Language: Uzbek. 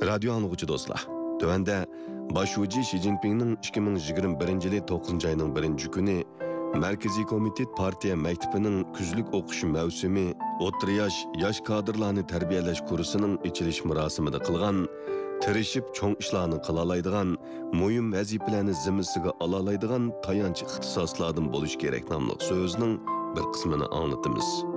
Radyo anlıqçı dostlar. Tövende başucu Xi Jinping'nin 2021 9 ayının 1 günü Merkezi Komitet Partiya Mektebining kuzlik o'qish mavsumi o'rta yosh kadrlarni tarbiyalash kursining ichilish marosimida qilgan, tirishib cho'ng ishlarni qila oladigan, muhim vazifalarni zimmasiga ola oladigan tayanch ixtisoslardan bo'lish kerak nomli so'zning bir qismini anglatamiz.